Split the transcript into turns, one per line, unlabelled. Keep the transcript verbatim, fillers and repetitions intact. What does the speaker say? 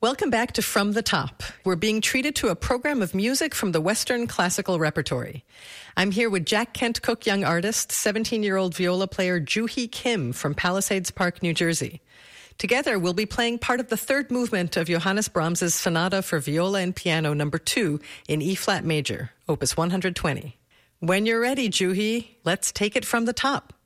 Welcome back to From the Top. We're being treated to a program of music from the Western classical repertory. I'm here with Jack Kent Cooke young artist, seventeen-year-old viola player Joo-Hee Kim from Palisades Park, New Jersey. Together, we'll be playing part of the third movement of Johannes Brahms' Sonata for Viola and Piano number two in E-flat major, opus one hundred twenty. When you're ready, Joo-Hee, let's take it from the top.